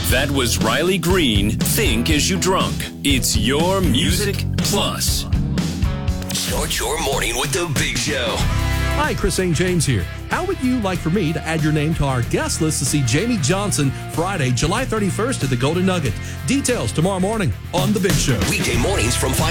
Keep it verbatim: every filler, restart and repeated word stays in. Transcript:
That was Riley Green, Think As You Drunk. It's your Music Plus. Start your morning with the Big Show. Hi, Chris Saint James here. How would you like for me to add your name to our guest list to see Jamie Johnson Friday, July thirty-first at the Golden Nugget? Details tomorrow morning on The Big Show. Weekday mornings from five